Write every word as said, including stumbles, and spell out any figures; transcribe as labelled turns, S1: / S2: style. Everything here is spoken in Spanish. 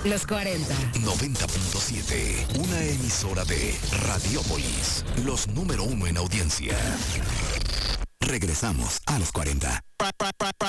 S1: Los cuarenta.
S2: noventa punto siete. Una emisora de Radiópolis. Los número uno en audiencia. Regresamos a los cuarenta.